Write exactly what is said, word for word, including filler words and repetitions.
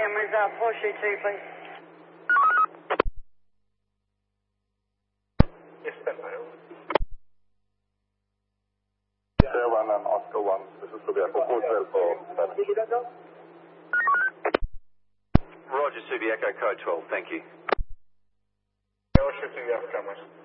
cameras out, four shoot two, please. Yes, standby. Sierra one and Oscar one, this is Subiaco, four twelve for seven. Roger, Subiaco, code twelve, thank you. You're shooting, you have cameras.